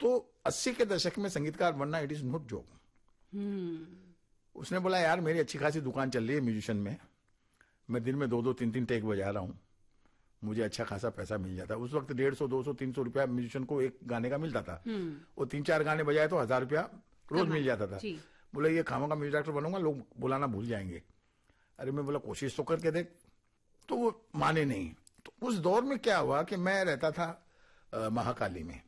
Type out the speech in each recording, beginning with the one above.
तो 80 के दशक में संगीतकार बनना इट इज नॉट जोक। उसने बोला यार मेरी अच्छी खासी दुकान चल रही है म्यूजिशियन में, मैं दिन में 2-2, 3-3 टेक बजा रहा हूं, मुझे अच्छा खासा पैसा मिल जाता है। उस वक्त 150, 200, 300 रुपया म्यूजिशियन को एक गाने का मिलता था। वो 3-4 गाने बजाए तो 1000 रुपया रोज मिल जाता था। बोले ये खामा का म्यूजिक डायरेक्टर बनूंगा, लोग बुलाना भूल जाएंगे। अरे मैं बोला कोशिश तो करके देख, तो वो माने नहीं। तो उस दौर में क्या हुआ कि मैं रहता था महाकाली में,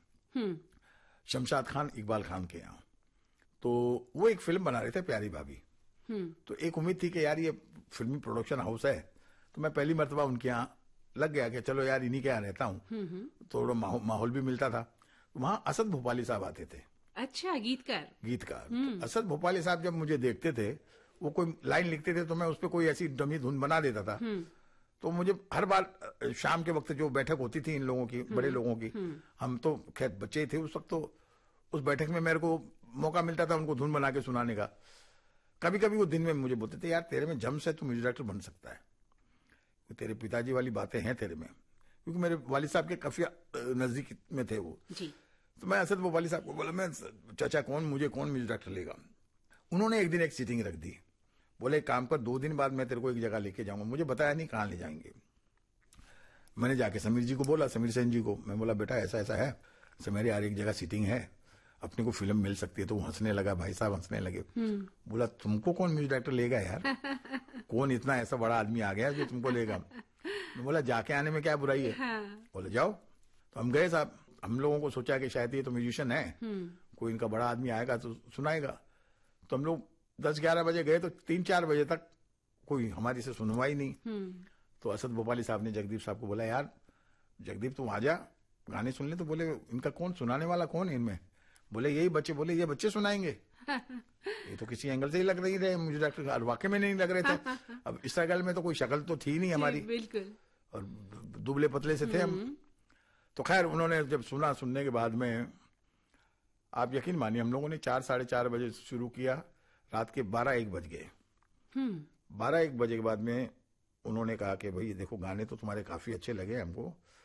शमशाद खान इकबाल खान के यहाँ। तो वो एक फिल्म बना रहे थे प्यारी भाभी। तो एक उम्मीद थी कि यार ये फिल्मी प्रोडक्शन हाउस है, तो मैं पहली मर्तबा उनके यहाँ लग गया कि चलो यार इन्हीं के यहाँ रहता हूँ, थोड़ा माहौल भी मिलता था। तो वहां असद भोपाली साहब आते थे। अच्छा, गीतकार। तो असद भोपाली साहब जब मुझे देखते थे, वो कोई लाइन लिखते थे तो मैं उस पर कोई ऐसी डमी धुन बना देता था। तो मुझे हर बार शाम के वक्त जो बैठक होती थी इन लोगों की, बड़े लोगों की, हम तो खैर बच्चे ही थे उस वक्त, तो उस बैठक में मेरे को मौका मिलता था उनको धुन बना के सुनाने का। कभी कभी वो दिन में मुझे बोलते थे यार तेरे में जम से तू म्यूजिक डायरेक्टर बन सकता है, तेरे पिताजी वाली बातें हैं तेरे में, क्योंकि मेरे वालिद साहब के काफी नजदीक में थे वो जी। तो मैं असद वालिद साहब को बोला, मैं चाचा मुझे कौन म्यूजिक डायरेक्टर लेगा। उन्होंने एक दिन एक सीटिंग रख दी, बोले काम पर 2 दिन बाद मैं तेरे को एक जगह लेके जाऊंगा। मुझे बताया नहीं कहां ले जाएंगे। मैंने जाके समीर जी को बोला, समीर सेन जी को, मैं बोला बेटा ऐसा ऐसा है समीर यार, एक जगह सीटिंग है, अपने को फिल्म मिल सकती है। तो वो हंसने लगा, भाई साहब हंसने लगे। बोला तुमको कौन म्यूजिक डायरेक्टर लेगा यार, कौन इतना ऐसा बड़ा आदमी आ गया जो तुमको लेगा। मैं बोला जाके आने में क्या बुराई है। बोले जाओ। तो हम गए साहब, हम लोगों को सोचा कि शायद ये तो म्यूजिशियन है, कोई इनका बड़ा आदमी आएगा तो सुनाएगा। तो हम लोग 10-11 बजे गए, तो 3-4 बजे तक कोई हमारी से सुनवाई नहीं। तो असद भोपाली साहब ने जगदीप साहब को बोला यार जगदीप तुम आ जा, गाने सुन ले। तो बोले इनका कौन सुनाने वाला कौन है इनमें। बोले यही बच्चे। बोले ये बच्चे सुनाएंगे, ये तो किसी एंगल से ही लग नहीं रहे मुझे डॉक्टर, वाकई में नहीं लग रहे थे। अब स्ट्रगल में तो कोई शक्ल तो थी नहीं हमारी, बिल्कुल, और दुबले पतले से थे हम। तो खैर उन्होंने जब सुनने के बाद में आप यकीन मानिए हम लोगों ने 4-4:30 बजे शुरू किया, रात के 12-1 बज गए। 12-1 बजे के बाद में उन्होंने कहा कि भाई देखो गाने तो तुम्हारे काफी अच्छे लगे हमको,